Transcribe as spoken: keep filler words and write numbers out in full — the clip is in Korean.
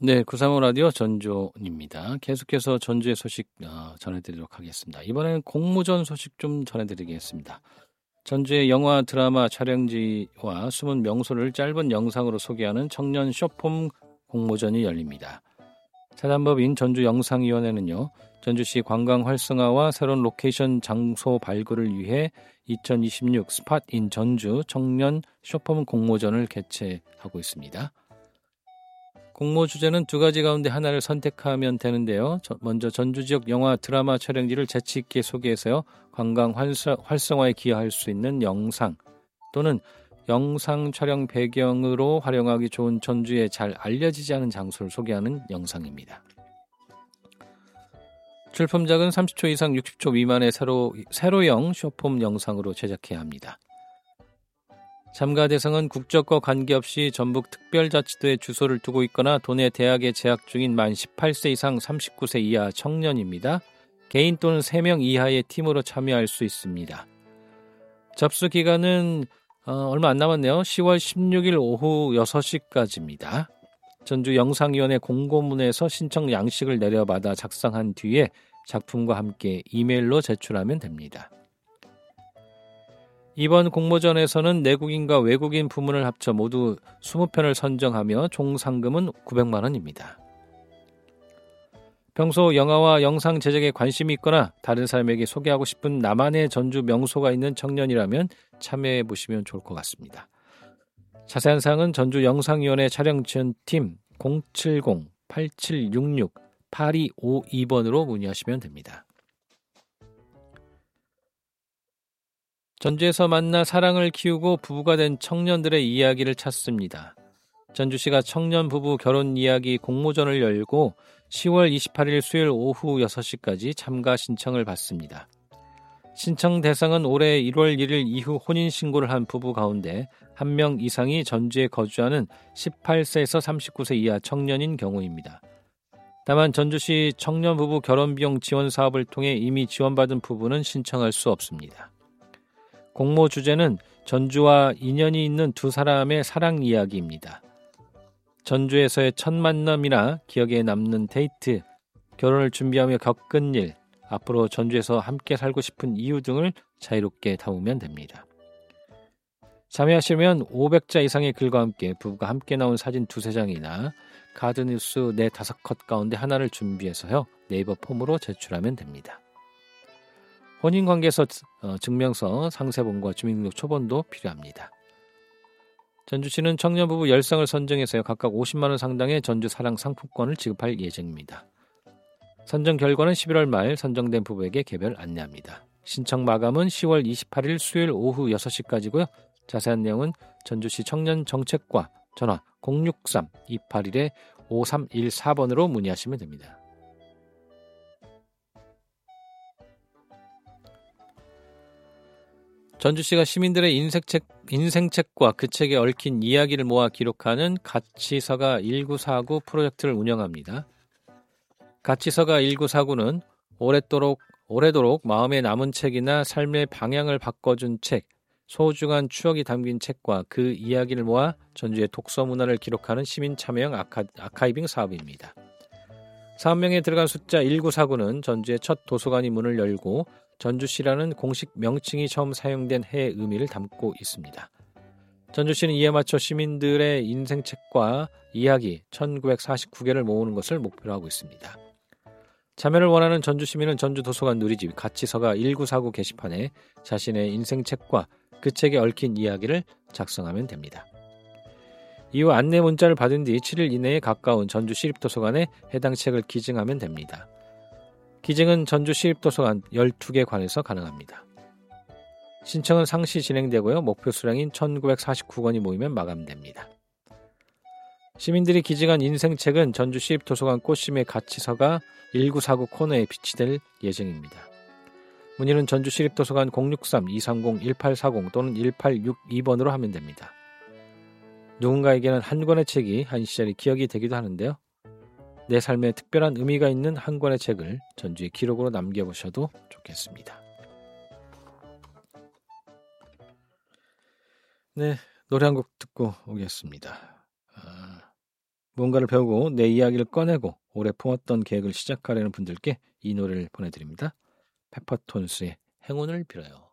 네, 구삼오 라디오 전조입니다. 계속해서 전주의 소식 어, 전해드리도록 하겠습니다. 이번에는 공모전 소식 좀 전해드리겠습니다. 전주의 영화 드라마 촬영지와 숨은 명소를 짧은 영상으로 소개하는 청년 숏폼 공모전이 열립니다. 사단법인 전주영상위원회는요, 전주시 관광 활성화와 새로운 로케이션 장소 발굴을 위해 이천이십육 스팟인 전주 청년 숏폼 공모전을 개최하고 있습니다. 공모 주제는 두 가지 가운데 하나를 선택하면 되는데요. 먼저 전주 지역 영화 드라마 촬영지를 재치 있게 소개해서요, 관광 활성화에 기여할 수 있는 영상 또는 영상 촬영 배경으로 활용하기 좋은 전주에 잘 알려지지 않은 장소를 소개하는 영상입니다. 출품작은 삼십 초 이상 육십 초 미만의 세로, 세로형 숏폼 영상으로 제작해야 합니다. 참가 대상은 국적과 관계없이 전북 특별자치도에 주소를 두고 있거나 도내 대학에 재학 중인 만 십팔 세 이상 삼십구 세 이하 청년입니다. 개인 또는 세 명 이하의 팀으로 참여할 수 있습니다. 접수 기간은 어, 얼마 안 남았네요. 시월 십육일 오후 여섯 시까지입니다. 전주영상위원회 공고문에서 신청 양식을 내려받아 작성한 뒤에 작품과 함께 이메일로 제출하면 됩니다. 이번 공모전에서는 내국인과 외국인 부문을 합쳐 모두 이십 편을 선정하며 총 상금은 구백만 원입니다. 평소 영화와 영상 제작에 관심이 있거나 다른 사람에게 소개하고 싶은 나만의 전주 명소가 있는 청년이라면 참여해 보시면 좋을 것 같습니다. 자세한 사항은 전주영상위원회 촬영지원팀 공칠공 팔칠육육 팔이오이 번으로 문의하시면 됩니다. 전주에서 만나 사랑을 키우고 부부가 된 청년들의 이야기를 찾습니다. 전주시가 청년 부부 결혼 이야기 공모전을 열고 시월 이십팔일 수요일 오후 여섯 시까지 참가 신청을 받습니다. 신청 대상은 올해 일월 일일 이후 혼인신고를 한 부부 가운데 한 명 이상이 전주에 거주하는 십팔 세에서 삼십구 세 이하 청년인 경우입니다. 다만 전주시 청년 부부 결혼비용 지원 사업을 통해 이미 지원받은 부부는 신청할 수 없습니다. 공모 주제는 전주와 인연이 있는 두 사람의 사랑 이야기입니다. 전주에서의 첫 만남이나 기억에 남는 데이트, 결혼을 준비하며 겪은 일, 앞으로 전주에서 함께 살고 싶은 이유 등을 자유롭게 담으면 됩니다. 참여하시면 오백 자 이상의 글과 함께 부부가 함께 나온 사진 두세 장이나 카드뉴스 네 다섯 컷 가운데 하나를 준비해서요, 네이버 폼으로 제출하면 됩니다. 혼인관계서 어, 증명서, 상세본과 주민등록 초본도 필요합니다. 전주시는 청년부부 열 쌍을 선정해서요, 각각 오십만 원 상당의 전주 사랑 상품권을 지급할 예정입니다. 선정 결과는 십일월 말 선정된 부부에게 개별 안내합니다. 신청 마감은 시월 이십팔일 수요일 오후 여섯 시까지고요. 자세한 내용은 전주시 청년정책과 전화 공육삼 이팔일 오삼일사 번으로 문의하시면 됩니다. 전주시가 시민들의 인생책, 인생책과 그 책에 얽힌 이야기를 모아 기록하는 가치서가 천구백사십구 프로젝트를 운영합니다. 가치서가 천구백사십구는 오랫도록, 오래도록 마음에 남은 책이나 삶의 방향을 바꿔준 책, 소중한 추억이 담긴 책과 그 이야기를 모아 전주의 독서 문화를 기록하는 시민 참여형 아카, 아카이빙 사업입니다. 사업명에 들어간 숫자 천구백사십구는 전주의 첫 도서관이 문을 열고 전주시라는 공식 명칭이 처음 사용된 해의 의미를 담고 있습니다. 전주시는 이에 맞춰 시민들의 인생책과 이야기 천구백사십구 개를 모으는 것을 목표로 하고 있습니다. 참여를 원하는 전주시민은 전주도서관 누리집 가치서가 천구백사십구 게시판에 자신의 인생책과 그 책에 얽힌 이야기를 작성하면 됩니다. 이후 안내 문자를 받은 뒤 칠 일 이내에 가까운 전주시립도서관에 해당 책을 기증하면 됩니다. 기증은 전주시립도서관 열두 개 관에서 가능합니다. 신청은 상시 진행되고요. 목표 수량인 천구백사십구 권이 모이면 마감됩니다. 시민들이 기증한 인생책은 전주시립도서관 꽃심의 가치서가 천구백사십구 코너에 비치될 예정입니다. 문의는 전주시립도서관 공육삼 이삼공 일팔사공 또는 일팔육이 번으로 하면 됩니다. 누군가에게는 한 권의 책이 한 시절의 기억이 되기도 하는데요. 내 삶에 특별한 의미가 있는 한 권의 책을 전주의 기록으로 남겨보셔도 좋겠습니다. 네, 노래 한 곡 듣고 오겠습니다. 아, 무언가를 배우고 내 이야기를 꺼내고 오래 품었던 계획을 시작하려는 분들께 이 노래를 보내드립니다. 페퍼톤스의 행운을 빌어요.